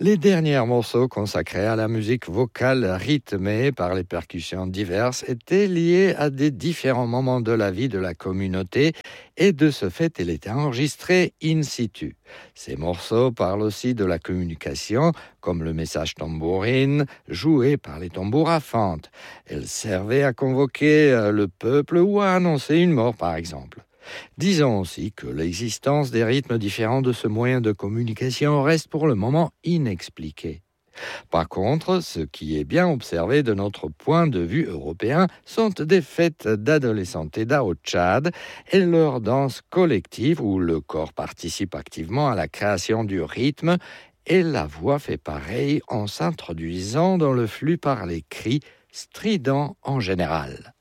Les derniers morceaux consacrés à la musique vocale rythmée par les percussions diverses étaient liés à des différents moments de la vie de la communauté et de ce fait, ils étaient enregistrés in situ. Ces morceaux parlent aussi de la communication, comme le message tambourine joué par les tambours à fente. Elles servaient à convoquer le peuple ou à annoncer une mort, par exemple. Disons aussi que l'existence des rythmes différents de ce moyen de communication reste pour le moment inexpliquée. Par contre, ce qui est bien observé de notre point de vue européen sont des fêtes d'adolescentes au Tchad et leur danse collective où le corps participe activement à la création du rythme et la voix fait pareil en s'introduisant dans le flux par les cris stridents en général.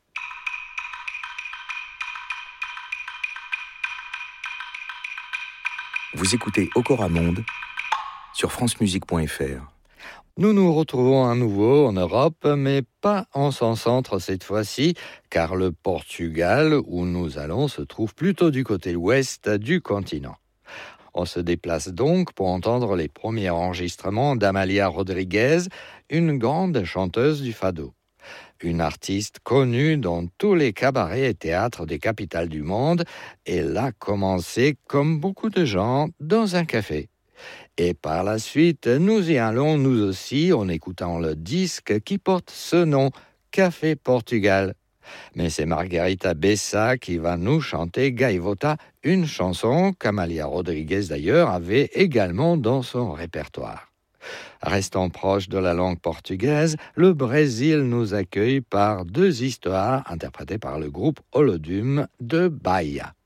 Vous écoutez Okora Monde sur francemusique.fr. Nous nous retrouvons à nouveau en Europe, mais pas en son centre cette fois-ci, car le Portugal, où nous allons, se trouve plutôt du côté ouest du continent. On se déplace donc pour entendre les premiers enregistrements d'Amalia Rodriguez, une grande chanteuse du fado. Une artiste connue dans tous les cabarets et théâtres des capitales du monde, elle a commencé, comme beaucoup de gens, dans un café. Et par la suite, nous y allons nous aussi en écoutant le disque qui porte ce nom, Café Portugal. Mais c'est Margarita Bessa qui va nous chanter Gaivota, une chanson qu'Amalia Rodriguez d'ailleurs avait également dans son répertoire. Restant proche de la langue portugaise, le Brésil nous accueille par deux histoires interprétées par le groupe Olodum de Bahia.